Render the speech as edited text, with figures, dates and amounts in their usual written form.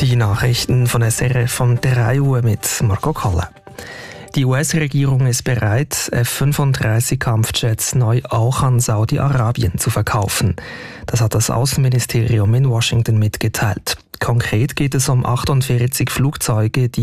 Die Nachrichten von SRF um 3 Uhr mit Marco Kalle. Die US-Regierung ist bereit, F-35-Kampfjets neu auch an Saudi-Arabien zu verkaufen. Das hat das Außenministerium in Washington mitgeteilt. Konkret geht es um 48 Flugzeuge, die